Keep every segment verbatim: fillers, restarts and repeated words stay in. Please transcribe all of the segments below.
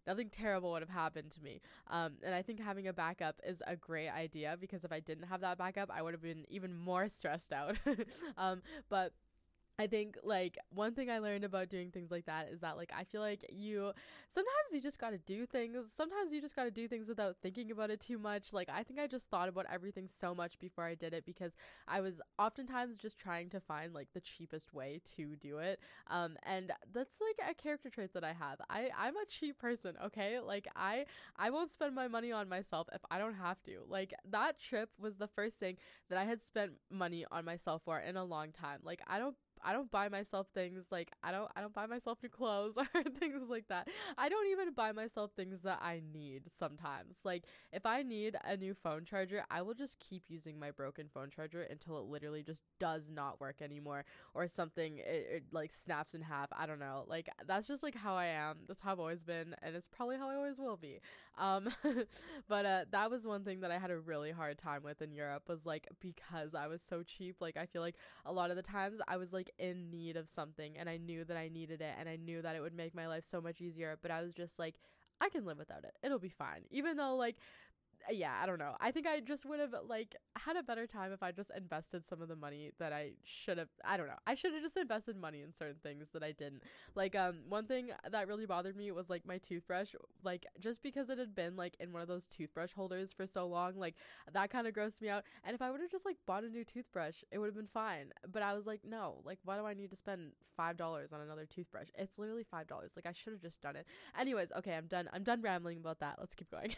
nothing terrible would have happened to me. Um, and I think having a backup is a great idea, because if I didn't have that backup, I would have been even more stressed out. um, but I think like one thing I learned about doing things like that is that like I feel like you sometimes you just got to do things. Sometimes you just got to do things without thinking about it too much. Like I think I just thought about everything so much before I did it, because I was oftentimes just trying to find like the cheapest way to do it. Um and that's like a character trait that I have. I I'm a cheap person, okay? Like I I won't spend my money on myself if I don't have to. Like that trip was the first thing that I had spent money on myself for in a long time. Like I don't I don't buy myself things like I don't I don't buy myself new clothes or things like that. I don't even buy myself things that I need sometimes. Like if I need a new phone charger, I will just keep using my broken phone charger until it literally just does not work anymore, or something it, it like snaps in half. I don't know. Like that's just like how I am. That's how I've always been, and it's probably how I always will be. Um but uh that was one thing that I had a really hard time with in Europe, was like because I was so cheap. Like I feel like a lot of the times I was like in need of something and I knew that I needed it and I knew that it would make my life so much easier, but I was just like, I can live without it. It'll be fine. Even though like yeah, I don't know. I think I just would have like had a better time if I just invested some of the money that I should have. I don't know. I should have just invested money in certain things that I didn't. Like um one thing that really bothered me was like my toothbrush. Like just because it had been like in one of those toothbrush holders for so long, like that kind of grossed me out. And if I would have just like bought a new toothbrush, it would have been fine. But I was like, no, like why do I need to spend five dollars on another toothbrush? It's literally five dollars. Like I should have just done it. Anyways, okay, I'm done. I'm done rambling about that. Let's keep going.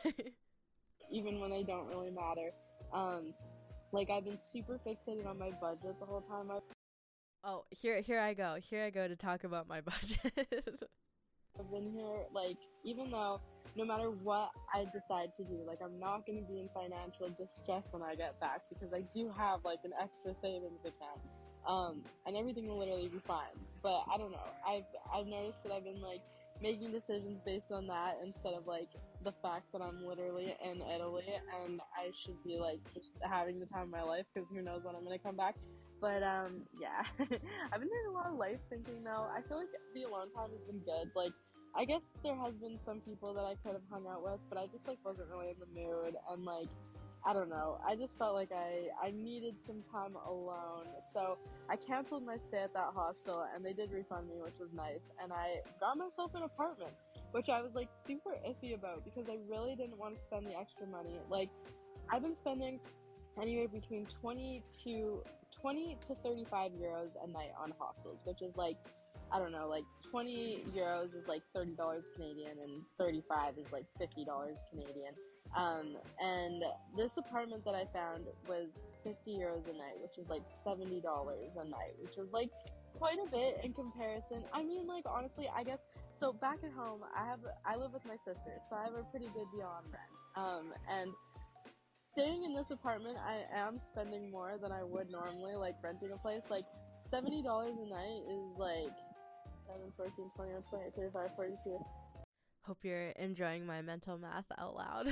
Even when they don't really matter. Um, like I've been super fixated on my budget the whole time. I've Oh, here here I go. Here I go to talk about my budget. been here. Like even though no matter what I decide to do, like I'm not going to be in financial distress when I get back, because I do have like an extra savings account. Um, and everything will literally be fine. But I don't know. I've I've noticed that I've been like making decisions based on that instead of like the fact that I'm literally in Italy and I should be like just having the time of my life, because who knows when I'm gonna come back. But um yeah, I've been doing a lot of life thinking though. I feel like the alone time has been good. Like I guess there has been some people that I could have hung out with, but I just like wasn't really in the mood, and like I don't know. I just felt like I, I needed some time alone. So I canceled my stay at that hostel and they did refund me, which was nice. And I got myself an apartment, which I was like super iffy about because I really didn't want to spend the extra money. Like I've been spending anywhere between twenty to twenty to thirty-five euros a night on hostels, which is like, I don't know, like twenty euros is like thirty dollars Canadian and thirty-five is like fifty dollars Canadian. Um, and this apartment that I found was fifty euros a night, which is like seventy dollars a night, which was like quite a bit in comparison. I mean, like, honestly, I guess, so back at home, I have, I live with my sister, so I have a pretty good deal on rent. Um, and staying in this apartment, I am spending more than I would normally, like, renting a place. Like, seventy dollars a night is like seven, fourteen, twenty-one, twenty-eight, thirty-five, forty-two. Hope you're enjoying my mental math out loud.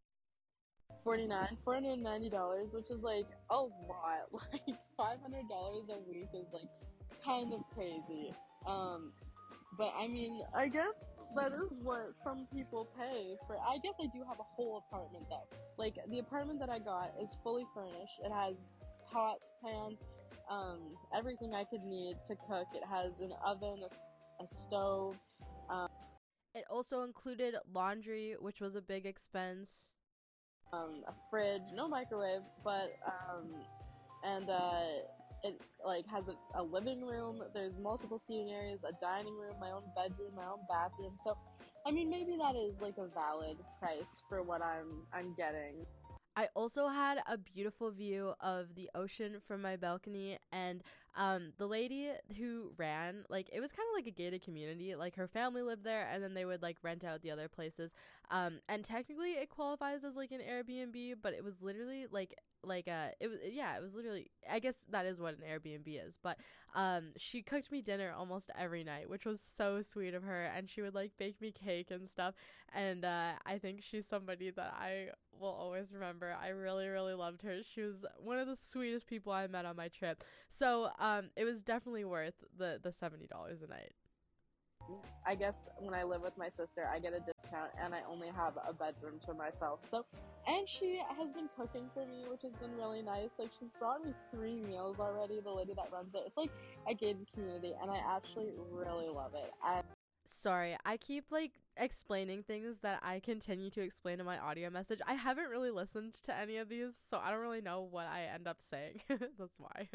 forty-nine, four hundred ninety dollars, which is like a lot. Like five hundred dollars a week is like kind of crazy. Um, but I mean, I guess that is what some people pay for. I guess I do have a whole apartment though. Like the apartment that I got is fully furnished. It has pots, pans, um, everything I could need to cook. It has an oven, a, a stove. Um, It also included laundry, which was a big expense. um, a fridge, no microwave, but um, and uh, it like has a, a living room. There's multiple seating areas, a dining room, my own bedroom, my own bathroom. So, I mean, maybe that is like a valid price for what I'm I'm getting. I also had a beautiful view of the ocean from my balcony, and um, the lady who ran, like, it was kind of like a gated community. Like, her family lived there, and then they would, like, rent out the other places. Um, and technically, it qualifies as, like, an Airbnb, but it was literally, like, like uh it was yeah it was literally, I guess that is what an Airbnb is, but um she cooked me dinner almost every night, which was so sweet of her, and she would like bake me cake and stuff. And uh I think she's somebody that I will always remember. I really really loved her. She was one of the sweetest people I met on my trip. So um it was definitely worth the the seventy dollars a night. I guess when I live with my sister, I get a discount and I only have a bedroom to myself. So, and she has been cooking for me, which has been really nice. Like, she's brought me three meals already, the lady that runs it. It's like a gated community, and I actually really love it. I Sorry, I keep like explaining things that I continue to explain in my audio message. I haven't really listened to any of these, so I don't really know what I end up saying. That's why.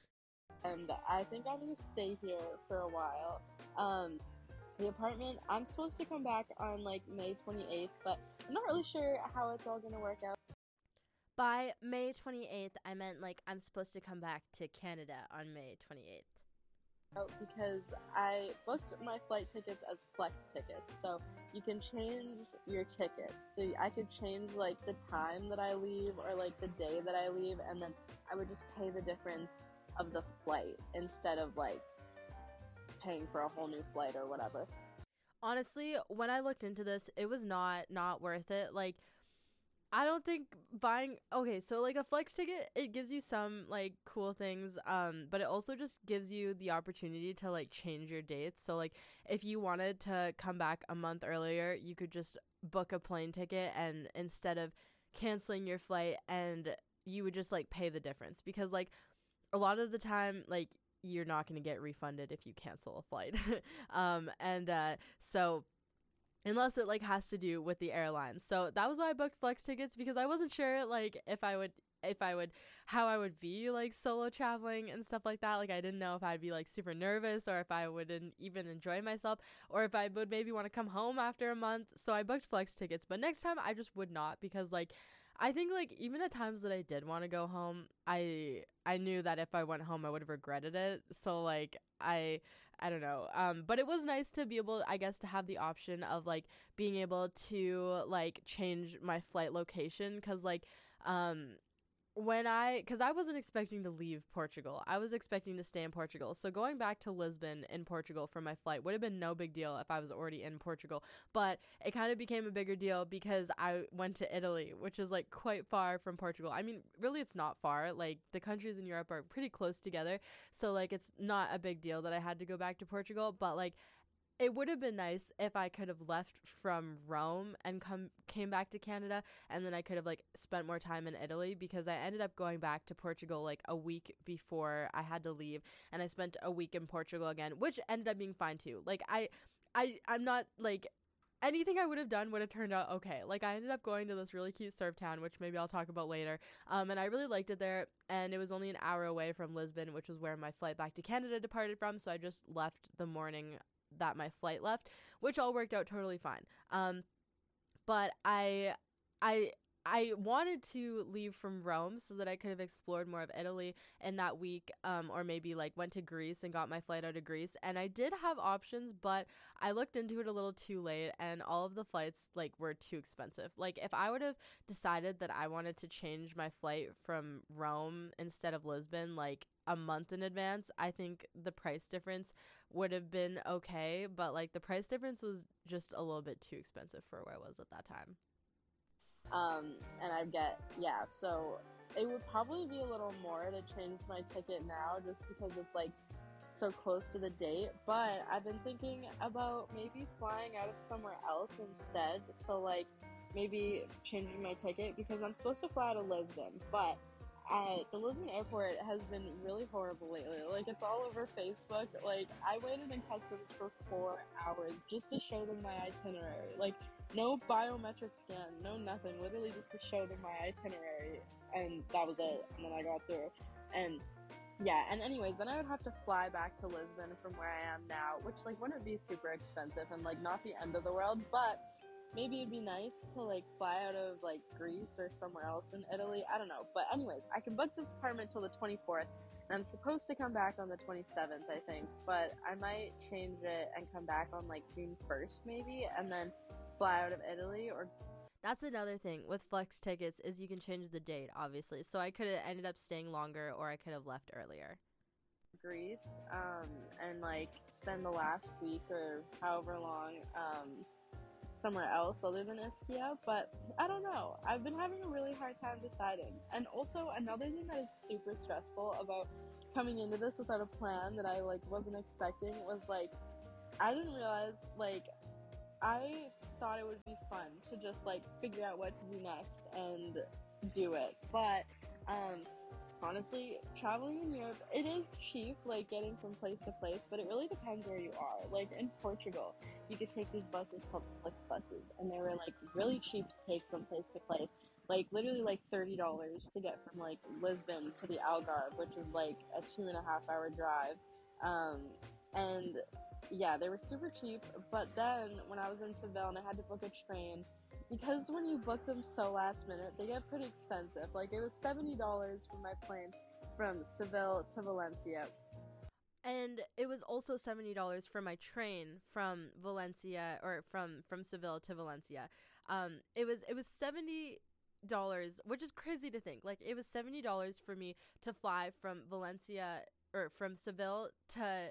and I think I'm gonna stay here for a while. Um, the apartment, I'm supposed to come back on like May twenty-eighth, but I'm not really sure how it's all gonna work out. By May twenty-eighth, I meant like I'm supposed to come back to Canada on May twenty-eighth. Because I booked my flight tickets as flex tickets, so you can change your tickets. So I could change like the time that I leave or like the day that I leave, and then I would just pay the difference of the flight instead of like paying for a whole new flight or whatever. Honestly, when I looked into this, it was not not worth it. Like, I don't think buying okay, so like a flex ticket, it gives you some like cool things, um, but it also just gives you the opportunity to like change your dates. So like if you wanted to come back a month earlier, you could just book a plane ticket, and instead of canceling your flight, and you would just like pay the difference, because like a lot of the time, like, you're not going to get refunded if you cancel a flight. um, and uh, so unless it like has to do with the airline. So that was why I booked flex tickets, because I wasn't sure like if I would if I would how I would be like solo traveling and stuff like that. Like, I didn't know if I'd be like super nervous, or if I wouldn't even enjoy myself, or if I would maybe want to come home after a month. So I booked flex tickets, but next time I just would not, because like I think like even at times that I did want to go home, I I knew that if I went home I would have regretted it. So like I I don't know. Um but it was nice to be able, I guess, to have the option of like being able to like change my flight location, cuz like um when I, because I wasn't expecting to leave Portugal. I was expecting to stay in Portugal. So going back to Lisbon in Portugal for my flight would have been no big deal if I was already in Portugal. But it kind of became a bigger deal because I went to Italy, which is like quite far from Portugal. I mean, really, it's not far. Like, the countries in Europe are pretty close together. So like it's not a big deal that I had to go back to Portugal. But like, it would have been nice if I could have left from Rome and come came back to Canada, and then I could have like spent more time in Italy, because I ended up going back to Portugal like a week before I had to leave, and I spent a week in Portugal again, which ended up being fine too. Like, I I I'm not like anything I would have done would have turned out okay. Like, I ended up going to this really cute surf town, which maybe I'll talk about later. Um, and I really liked it there, and it was only an hour away from Lisbon, which was where my flight back to Canada departed from. So I just left the morning that my flight left, which all worked out totally fine. Um, but I, I, I wanted to leave from Rome so that I could have explored more of Italy in that week, um, or maybe like went to Greece and got my flight out of Greece. And I did have options, but I looked into it a little too late, and all of the flights like were too expensive. Like, if I would have decided that I wanted to change my flight from Rome instead of Lisbon, like a month in advance, I think the price difference would have been okay, but like the price difference was just a little bit too expensive for where I was at that time. Um, and I get, yeah, so it would probably be a little more to change my ticket now just because it's like so close to the date, but I've been thinking about maybe flying out of somewhere else instead. So like maybe changing my ticket, because I'm supposed to fly out of Lisbon, but uh, the Lisbon airport has been really horrible lately. Like, it's all over Facebook. Like, I waited in customs for four hours just to show them my itinerary. Like, no biometric scan, no nothing. Literally just to show them my itinerary, and that was it. And then I got through. And yeah, and anyways, then I would have to fly back to Lisbon from where I am now, which like wouldn't be super expensive and like not the end of the world, but maybe it'd be nice to like fly out of like Greece or somewhere else in Italy. I don't know. But anyways, I can book this apartment till the twenty-fourth, and I'm supposed to come back on the twenty-seventh, I think. But I might change it and come back on like June first maybe, and then fly out of Italy. Or That's another thing with flex tickets, is you can change the date, obviously. So I could have ended up staying longer, or I could have left earlier. Greece, um, and like spend the last week or however long um, somewhere else other than Ischia, but I don't know. I've been having a really hard time deciding. And also, another thing that is super stressful about coming into this without a plan that I like wasn't expecting was like I didn't realize, like, I thought it would be fun to just like figure out what to do next and do it. But um honestly, traveling in Europe, it is cheap, like getting from place to place, but it really depends where you are. Like in Portugal, you could take these buses called Flixbuses, and they were like really cheap to take from place to place. Like literally like thirty dollars to get from like Lisbon to the Algarve, which is like a two and a half hour drive. Um, and yeah, they were super cheap. But then when I was in Seville and I had to book a train, because when you book them so last minute, they get pretty expensive. Like it was seventy dollars for my plane from Seville to Valencia. And it was also seventy dollars for my train from Valencia or from from Seville to Valencia. Um, it was it was seventy dollars, which is crazy to think. Like it was seventy dollars for me to fly from Valencia or from Seville to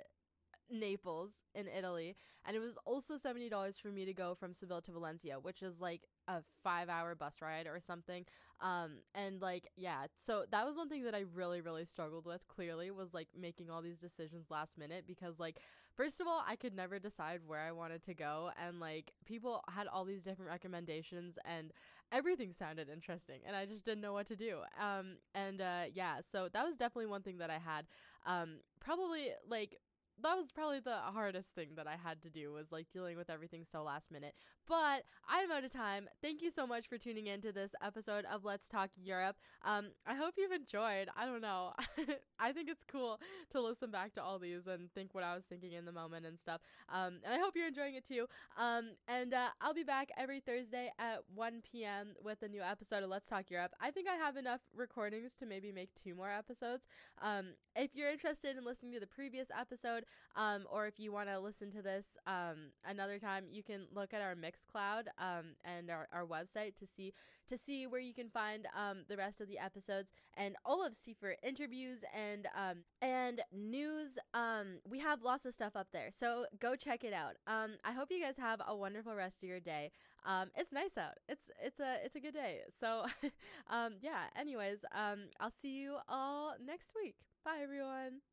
Naples in Italy, and it was also seventy dollars for me to go from Seville to Valencia, which is like a five hour bus ride or something. Um, and like, yeah, so that was one thing that I really, really struggled with, clearly, was like making all these decisions last minute because, like, first of all, I could never decide where I wanted to go, and like people had all these different recommendations, and everything sounded interesting, and I just didn't know what to do. Um, and uh, yeah, so that was definitely one thing that I had. Um, probably like that was probably the hardest thing that I had to do, was like dealing with everything so last minute. But I'm out of time. Thank you so much for tuning in to this episode of Let's Talk Europe. Um, I hope you've enjoyed. I don't know. I think it's cool to listen back to all these and think what I was thinking in the moment and stuff. Um, and I hope you're enjoying it too. Um, and uh, I'll be back every Thursday at one p.m. with a new episode of Let's Talk Europe. I think I have enough recordings to maybe make two more episodes. Um, if you're interested in listening to the previous episode, Um, or if you want to listen to this um, another time, you can look at our Mixcloud um, and our, our website to see to see where you can find um, the rest of the episodes and all of Seafer interviews and um, and news. Um, we have lots of stuff up there, so go check it out. Um, I hope you guys have a wonderful rest of your day. Um, it's nice out. It's it's a it's a good day. So um, yeah. Anyways, um, I'll see you all next week. Bye, everyone.